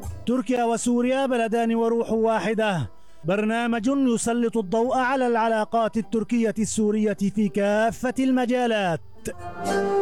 تركيا وسوريا بلدان وروح واحدة، برنامج يسلط الضوء على العلاقات التركية السورية في كافة المجالات.